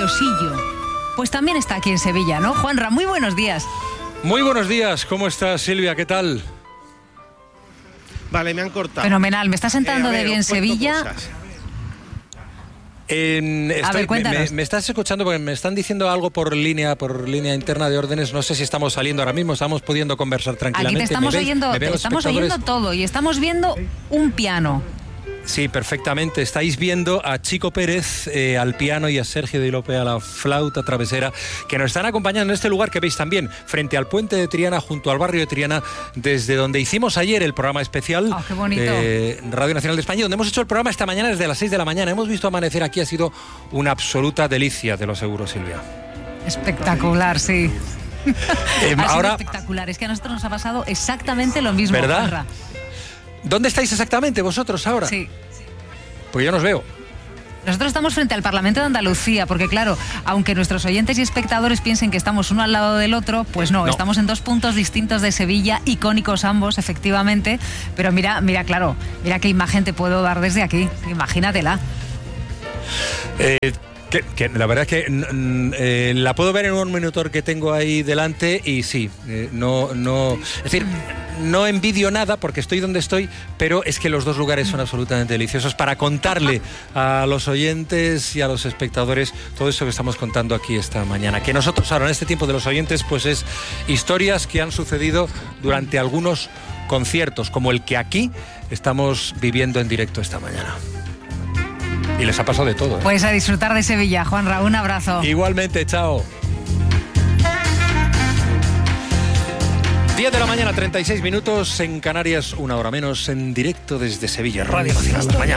Hermosillo. Pues también está aquí en Sevilla, ¿no? Juanra, muy buenos días. Muy buenos días, ¿cómo estás, Silvia? ¿Qué tal? Vale, me han cortado. Fenomenal, ¿me estás sentando de bien Sevilla? A ver, cuéntanos. Me estás escuchando porque me están diciendo algo por línea interna de órdenes. No sé si estamos saliendo ahora mismo, estamos pudiendo conversar tranquilamente. Aquí te estamos oyendo todo y estamos viendo un piano. Sí, perfectamente. Estáis viendo a Chico Pérez al piano y a Sergio Di Lope a la flauta travesera, que nos están acompañando en este lugar que veis también, frente al puente de Triana, junto al barrio de Triana, desde donde hicimos ayer el programa especial qué bonito. Radio Nacional de España, donde hemos hecho el programa esta mañana desde las 6 de la mañana. Hemos visto amanecer aquí, ha sido una absoluta delicia, te lo aseguro, Silvia. Espectacular, sí. Ahora, espectacular, es que a nosotros nos ha pasado exactamente lo mismo, ¿verdad? Juanra. ¿Dónde estáis exactamente vosotros ahora? Sí. Pues yo no os veo. Nosotros estamos frente al Parlamento de Andalucía, porque claro, aunque nuestros oyentes y espectadores piensen que estamos uno al lado del otro, pues no. Estamos en dos puntos distintos de Sevilla, icónicos ambos, efectivamente, pero mira, claro, mira qué imagen te puedo dar desde aquí, imagínatela. Que la verdad es que la puedo ver en un monitor que tengo ahí delante y sí, es decir, no envidio nada porque estoy donde estoy, pero es que los dos lugares son absolutamente deliciosos para contarle a los oyentes y a los espectadores todo eso que estamos contando aquí esta mañana. Que nosotros ahora en este tiempo de los oyentes pues es historias que han sucedido durante algunos conciertos, como el que aquí estamos viviendo en directo esta mañana. Y les ha pasado de todo, ¿eh? Pues a disfrutar de Sevilla, Juanra, un abrazo. Igualmente, chao. 10 de la mañana, 36 minutos, en Canarias, una hora menos, en directo desde Sevilla, Radio Nacional. Mañana.